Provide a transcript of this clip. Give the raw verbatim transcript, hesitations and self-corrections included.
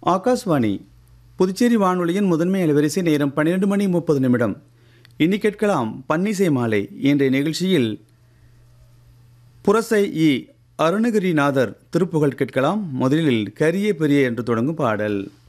ஆகாஷ்வாணி புதுச்சேரி வானொலியின் முதன்மை அலைவரிசை நேரம் பன்னிரண்டு மணி முப்பது நிமிடம். இனி கேட்கலாம் பன்னிசை மாலை என்ற நிகழ்ச்சியில் புரசை இ அருணகிரிநாதர் திருப்புகழ் கேட்கலாம். முதலில் கரிய பெரிய என்று தொடங்கும் பாடல்.